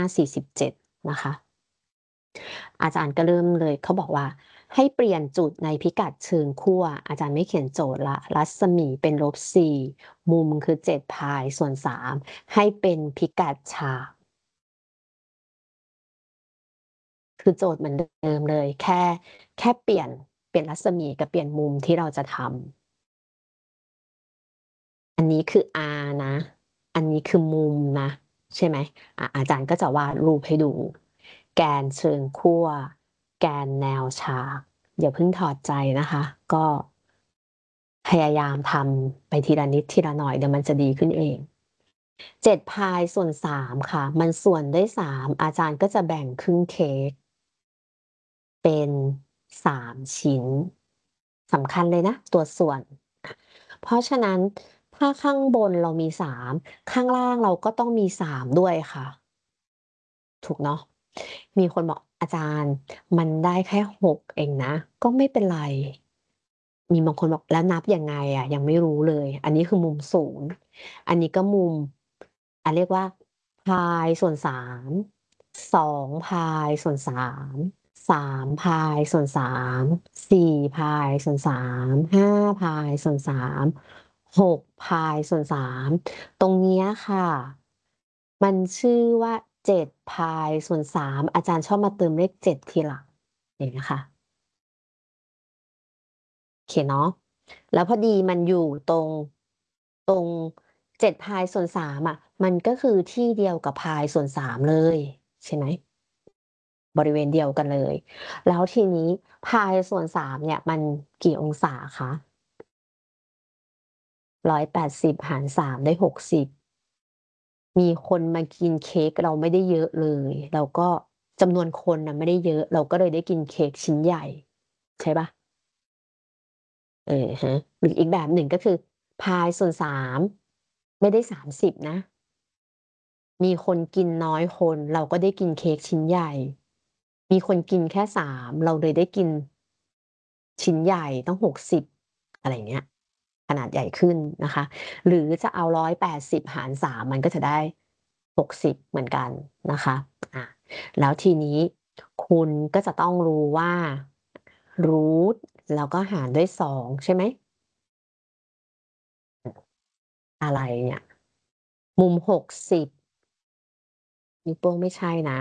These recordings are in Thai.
47นะคะอาจารย์ก็เริ่มเลยเขาบอกว่าให้เปลี่ยนจุดในพิกัดเชิงขั้วอาจารย์ไม่เขียนโจทย์ละรัศมีเป็น-4มุมคือ7พายส่วน3ให้เป็นพิกัดฉากคือโจทย์เหมือนเดิมเลยแค่เปลี่ยนรัศมีกับเปลี่ยนมุมที่เราจะทำอันนี้คือ R นะอันนี้คือมุมนะใช่ไหมอาจารย์ก็จะวาดรูปให้ดูแกนเชิงขั้วแกนแนวฉากอย่าเพิ่งถอดใจนะคะก็พยายามทำไปทีละนิดทีละหน่อยเดี๋ยวมันจะดีขึ้นเอง7พายส่วน3ค่ะมันส่วนด้วย3อาจารย์ก็จะแบ่งครึ่งเค้กเป็น3ชิ้นสำคัญเลยนะตัวส่วนเพราะฉะนั้นถ้าข้างบนเรามี3ข้างล่างเราก็ต้องมี3ด้วยค่ะถูกเนาะมีคนบอกอาจารย์มันได้แค่6เองนะก็ไม่เป็นไรมีบางคนบอกแล้วนับยังไงอะยังไม่รู้เลยอันนี้คือมุม0อันนี้ก็มุมเรียกว่าพายส่วน3 2พายส่วน3 3พายส่วน3 4พายส่วน3 5พายส่วน3 6พายส่วน3ตรงเนี้ยค่ะมันชื่อว่า7พายส่วน3อาจารย์ชอบมาเติมเลข7ทีหลังอย่างเงี้ยค่ะโอเคเนาะแล้วพอดีมันอยู่ตรง7พายส่วน3อะมันก็คือที่เดียวกับพายส่วน3เลยใช่ไหมบริเวณเดียวกันเลยแล้วทีนี้พายส่วน3เนี่ยมันกี่องศาคะ180หาร3ได้60มีคนมากินเค้กเราไม่ได้เยอะเลยเราก็จำนวนคนน่ะไม่ได้เยอะเราก็เลยได้กินเค้กชิ้นใหญ่ใช่เปล่าอะฮะหรืออีกแบบหนึ่งก็คือพายส่วน3ไม่ได้30นะมีคนกินน้อยคนเราก็ได้กินเค้กชิ้นใหญ่มีคนกินแค่3เราเลยได้กินชิ้นใหญ่ต้อง60อะไรอย่างเงี้ยขนาดใหญ่ขึ้นนะคะหรือจะเอา180หาร3มันก็จะได้60เหมือนกันนะคะอาแล้วทีนี้คุณก็จะต้องรู้ว่า root แล้วก็หารด้วย2ใช่ไหมอะไรเนี่ยมุม60นิ้วโป้งไม่ใช่นะ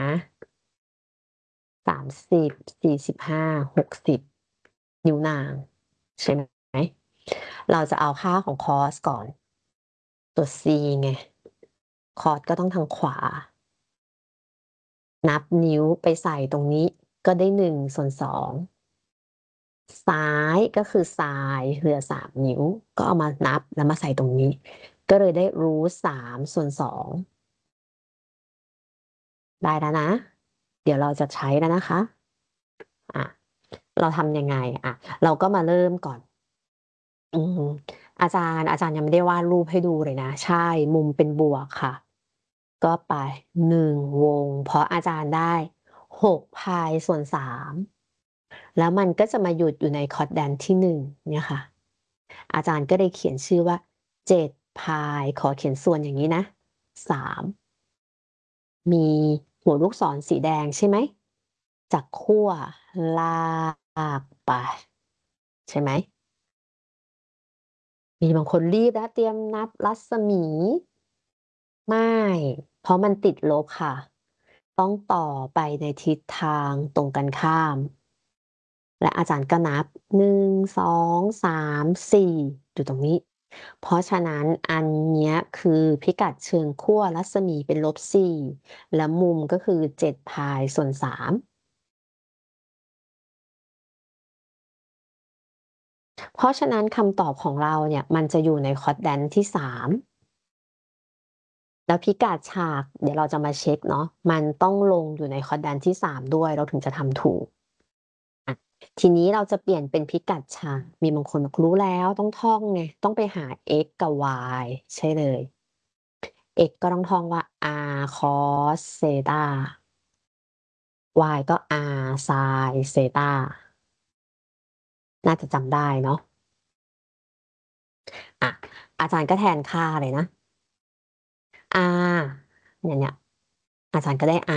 30 45 60นิ้วนางใช่ไหมเราจะเอาค่าของ cos ก่อนตัว c ไง cos ก็ต้องทางขวานับนิ้วไปใส่ตรงนี้ก็ได้1/2ซ้ายก็คือ sin เหลือ3นิ้วก็เอามานับแล้วมาใส่ตรงนี้ก็เลยได้ √3/2ได้แล้วนะเดี๋ยวเราจะใช้แล้วนะคะอะเราทำยังไงอะเราก็มาเริ่มก่อนอือฮึอาจารย์ยังไม่ได้วาดรูปให้ดูเลยนะใช่มุมเป็นบวกค่ะก็ไป1วงเพราะอาจารย์ได้6พายส่วน3แล้วมันก็จะมาหยุดอยู่ในคอร์ดแดนที่1เนี่ยค่ะอาจารย์ก็เลยเขียนชื่อว่า7พายขอเขียนส่วนอย่างงี้นะ3มีหัวลูกศรสีแดงใช่ไหมจากขั้วลากไปใช่ไหมมีบางคนรีบแล้วเตรียมนับรัศมีไม่เพราะมันติดลบค่ะต้องต่อไปในทิศทางตรงกันข้ามและอาจารย์ก็นับ1 2 3 4อยู่ตรงนี้เพราะฉะนั้นอันเนี้ยคือพิกัดเชิงขั้วรัศมีเป็น-4และมุมก็คือ7พายส่วน3เพราะฉะนั้นคำตอบของเราเนี่ยมันจะอยู่ในคอร์ดแดนที่3แล้วพิกัดฉากเดี๋ยวเราจะมาเช็กเนาะมันต้องลงอยู่ในคอร์ดแดนที่3ด้วยเราถึงจะทำถูกอะทีนี้เราจะเปลี่ยนเป็นพิกัดฉากมีบางคนบอกรู้แล้วต้องท่องไงต้องไปหา x กับ y ใช่เลย x ก็ต้องท่องว่า r cos เซตา y ก็ r sin เซตาน่าจะจำได้เนาะอะอาจารย์ก็แทนค่าเลยนะ r เนี่ยอาจารย์ก็ได้ r